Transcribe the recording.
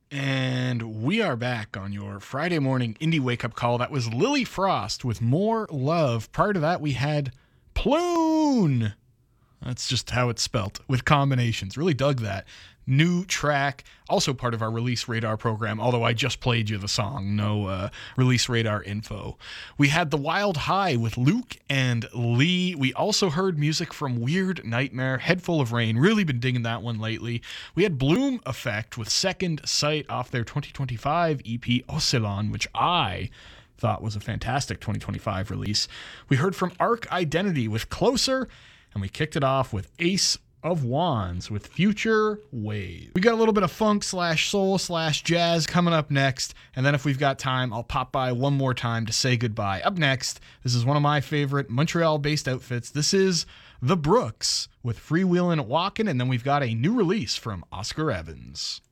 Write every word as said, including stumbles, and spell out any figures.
And we are back on your Friday morning indie wake up call. That was Lily Frost with More Love. Prior to that, we had Plune. That's just how it's spelt with combinations. Really dug that. New track, also part of our Release Radar program, although I just played you the song, no uh, Release Radar info. We had The Wild High with Luke and Lee. We also heard music from Weird Nightmare, Head Full of Rain. Really been digging that one lately. We had Bloom Effect with Second Sight off their twenty twenty-five E P Oscillon, which I thought was a fantastic twenty twenty-five release. We heard from Arc Identity with Closer, and we kicked it off with Ace of Wands with Future Wave. We got a little bit of funk slash soul slash jazz coming up next, and then if we've got time, I'll pop by one more time to say goodbye. Up next, this is one of my favorite Montreal-based outfits. This is The Brooks with Freewheelin' Walkin', and then we've got a new release from Oscar Evans.